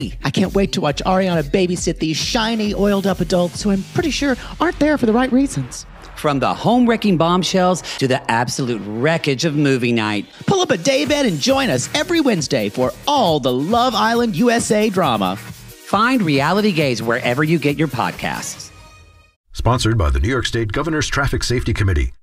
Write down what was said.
I can't wait to watch Ariana babysit these shiny, oiled-up adults who I'm pretty sure aren't there for the right reasons. From the home-wrecking bombshells to the absolute wreckage of movie night. Pull up a daybed and join us every Wednesday for all the Love Island USA drama. Find Reality Gaze wherever you get your podcasts. Sponsored by the New York State Governor's Traffic Safety Committee.